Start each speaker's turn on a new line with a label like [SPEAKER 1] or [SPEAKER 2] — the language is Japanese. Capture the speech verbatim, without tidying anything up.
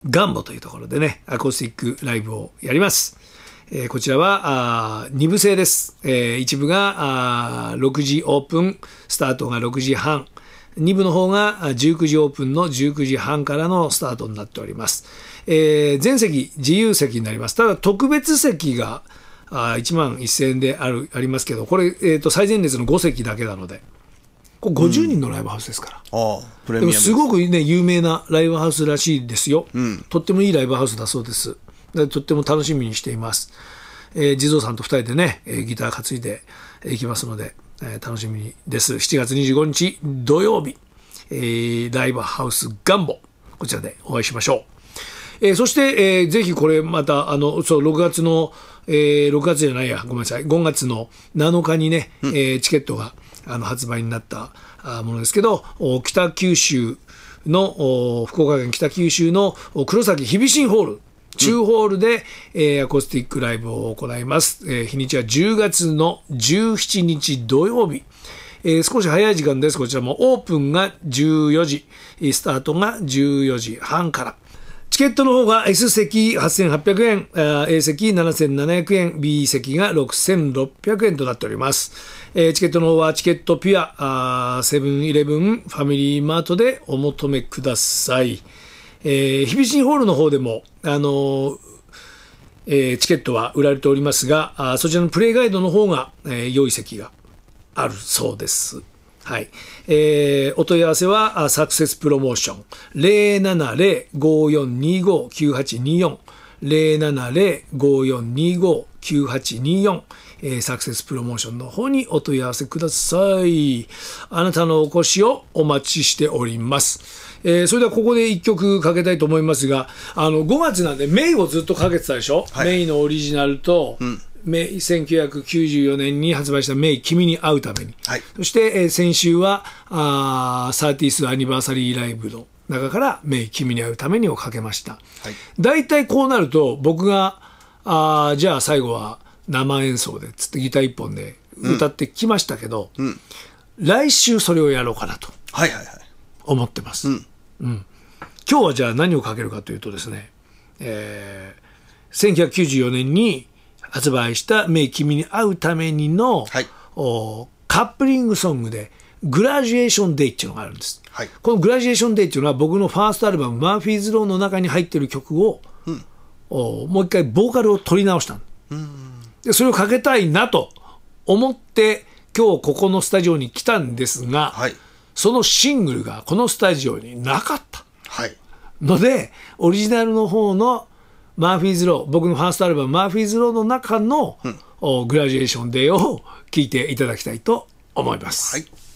[SPEAKER 1] ガンボというところでね、アコースティックライブをやります。えー、こちらはに部制です。えー、いち部がろくじオープン、スタートがろくじはん。に部の方がじゅうくじオープンのじゅうくじはんからのスタートになっております。えー、全席自由席になります。ただ特別席がいちまんせんえんであるありますけど、これ、えーと、最前列のご席だけなので、これごじゅうにんのライブハウスですから、うん、あプレミアムです。でもすごく、ね、有名なライブハウスらしいですよ、うん、とってもいいライブハウスだそうです。でとっても楽しみにしています。えー、地蔵さんとふたりでね、ギター担いでいきますので、えー、楽しみです。しちがつにじゅうごにち土曜日、えー、ライブハウスガンボ、こちらでお会いしましょう。えー、そして、えー、ぜひこれまたあのそうろくがつの、えー、ろくがつじゃないやごめんなさいごがつのなのかにね、うん、えー、チケットがあの発売になったものですけど、北九州の福岡県北九州の黒崎日比新ホール中ホールで、うん、えー、アコースティックライブを行います。えー、日にちはじゅうがつのじゅうしちにち土曜日、えー、少し早い時間です。こちらもオープンがじゅうよじ、スタートがじゅうよじはんから。チケットの方が S 席はっせんはっぴゃくえん、A 席ななせんななひゃくえん、B 席がろくせんろっぴゃくえんとなっております。えー、チケットの方はチケットピア、セブンイレブン、ファミリーマートでお求めください。えー、日比新ホールの方でも、あのーえー、チケットは売られておりますが、あそちらのプレイガイドの方が、えー、良い席があるそうです。はい、えー、お問い合わせはサクセスプロモーション ゼロななゼロ ごーよんにーご きゅうはちにーよん ゼロななゼロ ごーよんにーご きゅうはちにーよん、えー、サクセスプロモーションの方にお問い合わせください。あなたのお越しをお待ちしております。えー、それではここでいっきょくかけたいと思いますが、あのごがつなんでメイをずっとかけてたでしょ、はい、メイのオリジナルと、うん、せんきゅうひゃくきゅうじゅうよねんに発売したメイ君に会うために、はい、そして、えー、先週はあサーティースアニバーサリーライブの中からメイ君に会うためにをかけました。だいたいこうなると僕があじゃあ最後は生演奏でつってギターいっぽんで歌ってきましたけど、うんうん、来週それをやろうかなと思ってます。うんうん、今日はじゃあ何をかけるかというとですね、えー、せんきゅうひゃくきゅうじゅうよねんに発売したメイ君に会うためにの、はい、カップリングソングでグラジュエーションデイっていうのがあるんです、はい、このグラジュエーションデイっていうのは僕のファーストアルバムマーフィーズローの中に入っている曲を、うん、もう一回ボーカルを取り直したうんでそれをかけたいなと思って今日ここのスタジオに来たんですが、はい、そのシングルがこのスタジオになかった、はい、のでオリジナルの方のマーフィーズロー、僕のファーストアルバムマーフィーズローの中の、うん、グラジュエーションデーを聴いていただきたいと思います。はい。